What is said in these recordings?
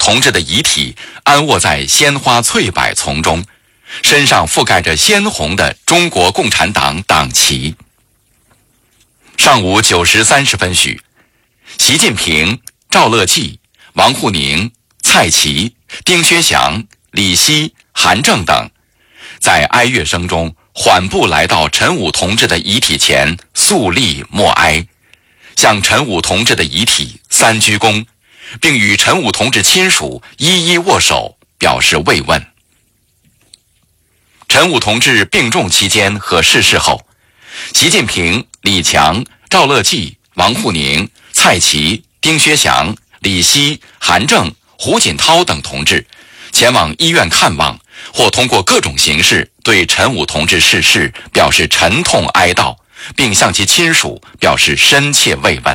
同志的遗体安卧在鲜花翠柏丛中，身上覆盖着鲜红的中国共产党党旗。上午9时30分许，习近平、赵乐际、王沪宁、蔡奇、丁薛祥、李希、韩正等在哀乐声中缓步来到陈武同志的遗体前，肃立默哀，向陈武同志的遗体3鞠躬，并与陈武同志亲属一一握手，表示慰问。陈武同志病重期间和逝世后，习近平、李强、赵乐际、王沪宁、蔡奇、丁薛祥、李希、韩正、胡锦涛等同志前往医院看望，或通过各种形式对陈武同志逝世表示沉痛哀悼，并向其亲属表示深切慰问。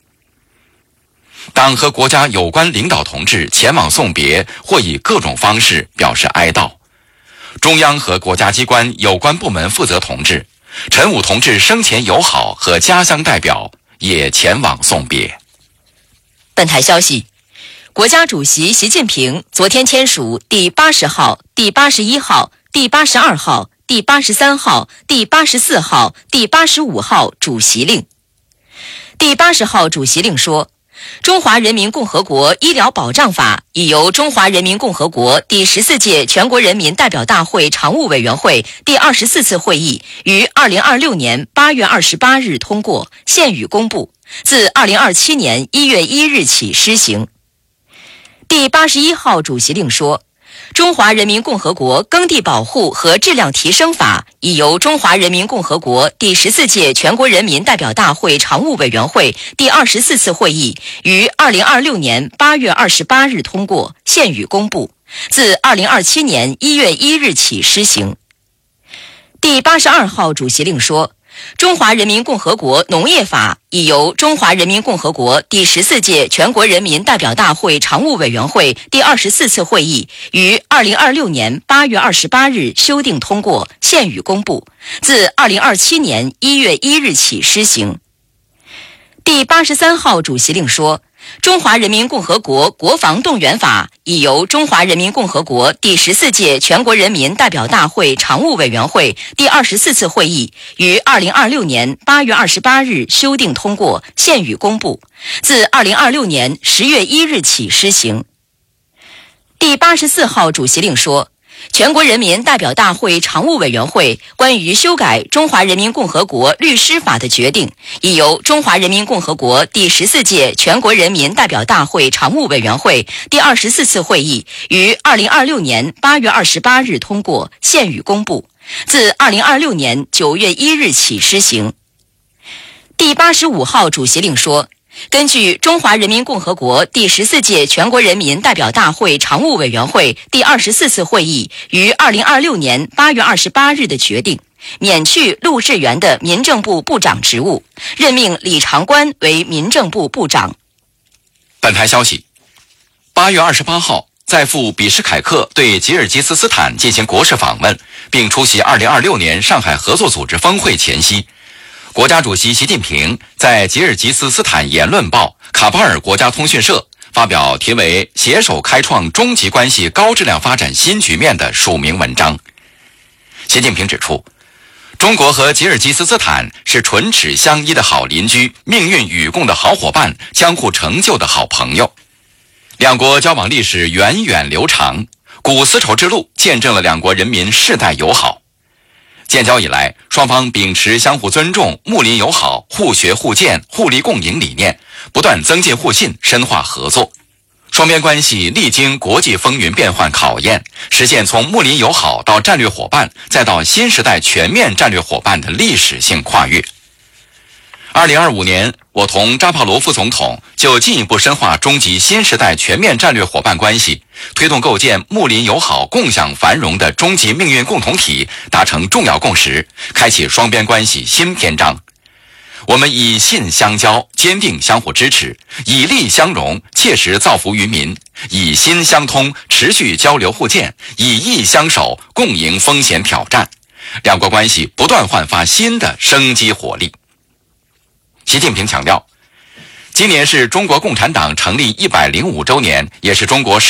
党和国家有关领导同志前往送别，或以各种方式表示哀悼。中央和国家机关有关部门负责同志、陈武同志生前友好和家乡代表也前往送别。 本台消息，国家主席习近平昨天签署第80号、第81号、第82号、第83号、第84号、第85号主席令。第80号主席令说，中华人民共和国医疗保障法已由中华人民共和国第14届全国人民代表大会常务委员会第24次会议于2026年8月28日通过，现予公布，自2027年1月1日起施行。第81号主席令说，中华人民共和国耕地保护和质量提升法已由中华人民共和国第14届全国人民代表大会常务委员会第24次会议于2026年8月28日通过，现予公布，自2027年1月1日起施行。第82号主席令说，中华人民共和国农业法已由中华人民共和国第14届全国人民代表大会常务委员会第24次会议于2026年8月28日修订通过，现予公布，自2027年1月1日起施行。第83号主席令说，中华人民共和国国防动员法已由中华人民共和国第14届全国人民代表大会常务委员会第24次会议于2026年8月28日修订通过，现予公布，自2026年10月1日起施行。第84号主席令说，全国人民代表大会常务委员会关于修改中华人民共和国律师法的决定已由中华人民共和国第14届全国人民代表大会常务委员会第24次会议于2026年8月28日通过，现予公布，自2026年9月1日起施行。第85号主席令说，根据中华人民共和国第14届全国人民代表大会常务委员会第24次会议于2026年8月28日的决定，免去陆志源的民政部部长职务，任命李长官为民政部部长。 本台消息，8月28号，在赴比什凯克对吉尔吉斯斯坦进行国事访问，并出席2026年上海合作组织峰会前夕，国家主席习近平在吉尔吉斯斯坦言论报、卡巴尔国家通讯社发表题为《携手开创中吉关系高质量发展新局面》的署名文章。习近平指出，中国和吉尔吉斯斯坦是唇齿相依的好邻居，命运与共的好伙伴，相互成就的好朋友。两国交往历史源远流长，古丝绸之路见证了两国人民世代友好。建交以来，双方秉持相互尊重、睦邻友好、互学互鉴、互利共赢理念，不断增进互信，深化合作。双边关系历经国际风云变幻考验，实现从睦邻友好到战略伙伴，再到新时代全面战略伙伴的历史性跨越。2025年，我同扎帕罗夫总统就进一步深化中吉新时代全面战略伙伴关系，推动构建睦邻友好、共享繁荣的中吉命运共同体达成重要共识，开启双边关系新篇章。我们以信相交，坚定相互支持；以利相融，切实造福于民；以心相通，持续交流互鉴；以义相守，共迎风险挑战。两国关系不断焕发新的生机活力。习近平强调，今年是中国共产党成立105周年，也是中国